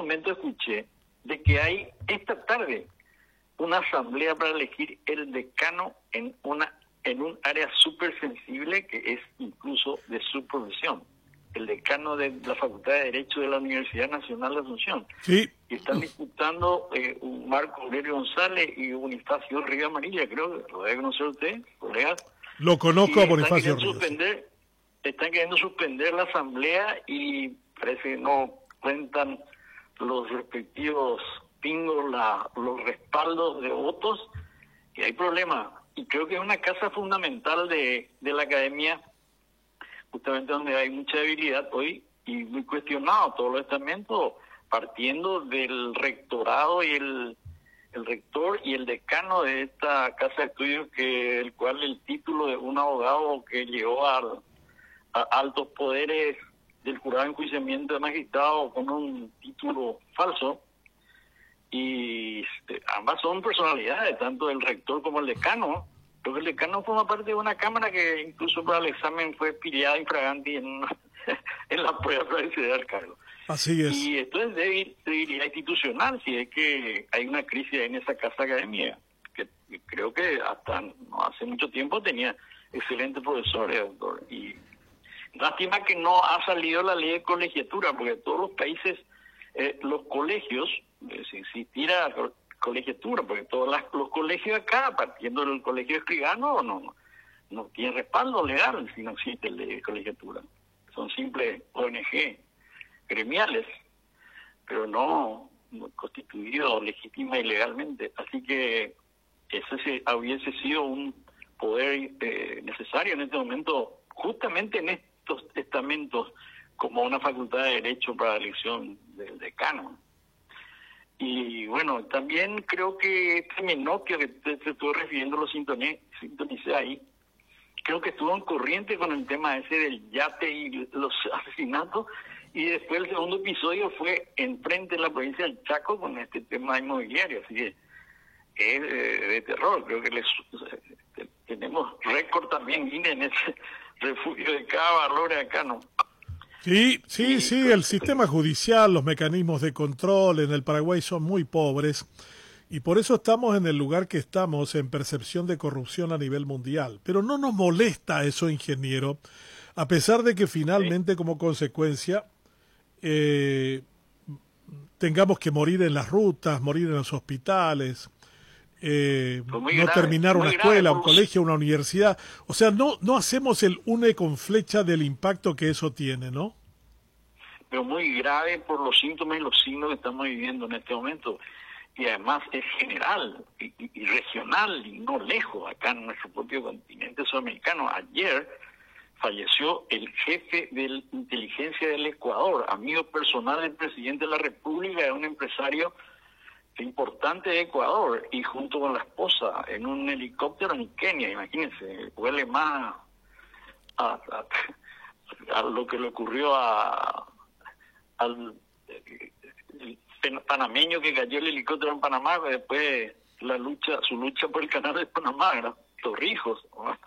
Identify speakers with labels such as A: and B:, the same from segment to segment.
A: momento escuché de que hay esta tarde una asamblea para elegir el decano en un área súper sensible que es incluso de su profesión, el decano de la Facultad de Derecho de la Universidad Nacional de Asunción.
B: Sí.
A: Y están disputando un Marco Aurelio González y Bonifacio Ríos Amarilla, creo que lo debe conocer usted, colegas.
B: Lo conozco a Bonifacio Ríos.
A: Están queriendo suspender la asamblea y parece que no cuentan los respectivos pingos, los respaldos de votos, y hay problemas. Y creo que es una casa fundamental de la academia, justamente donde hay mucha debilidad hoy y muy cuestionado todos los estamentos, partiendo del rectorado y el rector y el decano de esta casa de estudios, el cual el título de un abogado que llegó a altos poderes del jurado de enjuiciamiento de magistrado con un título falso, y ambas son personalidades, tanto el rector como el decano. Creo que el decano forma parte de una cámara que incluso para el examen fue pillada infraganti en la prueba para acceder al cargo.
B: Así es.
A: Y esto es debilidad institucional, si es que hay una crisis en esa casa académica, que creo que hasta no hace mucho tiempo tenía excelentes profesores, doctor. Y lástima que no ha salido la ley de colegiatura, porque todos los países, los colegios, si existiera colegiatura, porque todos los colegios acá, partiendo del colegio escribano, no tienen respaldo legal si no existe ley de colegiatura. Son simples ONG gremiales, pero no constituidos legítima y legalmente. Así que ese hubiese sido un poder necesario en este momento, justamente en estos estamentos, como una facultad de derecho para la elección del decano. Y bueno, también creo que este Menocchio que te estuve refiriendo, lo sintonicé ahí, creo que estuvo en corriente con el tema ese del yate y los asesinatos, y después el segundo episodio fue enfrente de la provincia del Chaco con este tema inmobiliario, así que es de terror. Creo que tenemos récord también en ese refugio de cada valor acá, ¿no?
B: Sí, el sistema judicial, los mecanismos de control en el Paraguay son muy pobres y por eso estamos en el lugar que estamos en percepción de corrupción a nivel mundial. Pero no nos molesta eso, ingeniero, a pesar de que finalmente como consecuencia tengamos que morir en las rutas, morir en los hospitales, no terminar una escuela, un colegio, una universidad. O sea, no hacemos el une con flecha del impacto que eso tiene, ¿no?
A: Pero muy grave por los síntomas y los signos que estamos viviendo en este momento. Y además es general y regional y no lejos, acá en nuestro propio continente sudamericano. Ayer falleció el jefe de inteligencia del Ecuador, amigo personal del presidente de la República, es un empresario importante de Ecuador, y junto con la esposa en un helicóptero en Kenia. Imagínense, huele más a lo que le ocurrió al panameño que cayó el helicóptero en Panamá, después su lucha por el canal de Panamá, era Torrijos,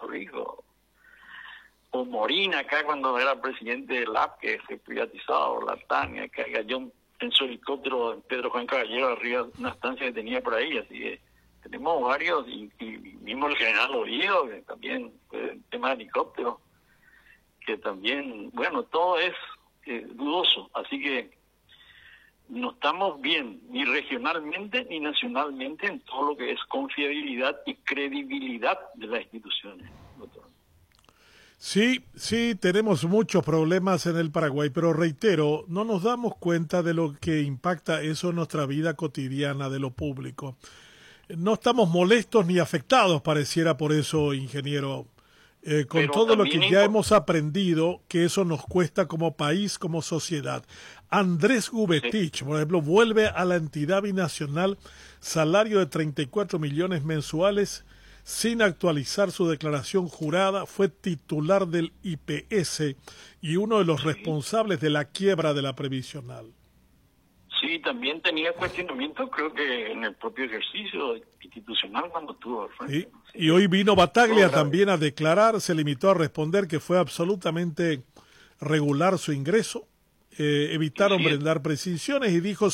A: o Morina acá cuando era presidente del AP, que fue privatizado, la Tania, que cayó en su helicóptero Pedro Juan Caballero arriba de una estancia que tenía por ahí. Así que tenemos varios, y mismo el general Oviedo, que también fue el tema de helicóptero, que también, bueno, todo es dudoso, así que no estamos bien ni regionalmente ni nacionalmente en todo lo que es confiabilidad y credibilidad de las instituciones, doctor.
B: Sí, tenemos muchos problemas en el Paraguay, pero reitero, no nos damos cuenta de lo que impacta eso en nuestra vida cotidiana, de lo público. No estamos molestos ni afectados, pareciera, por eso, ingeniero, con pero todo lo que ya hemos aprendido, que eso nos cuesta como país, como sociedad. Andrés Gubetich, por ejemplo, vuelve a la entidad binacional, salario de 34 millones mensuales, sin actualizar su declaración jurada, fue titular del IPS y uno de los responsables de la quiebra de la previsional.
A: Sí, también tenía cuestionamiento, creo que en el propio ejercicio institucional cuando estuvo al frente.
B: Y hoy vino Bataglia también a declarar, se limitó a responder que fue absolutamente regular su ingreso, evitaron brindar precisiones y dijo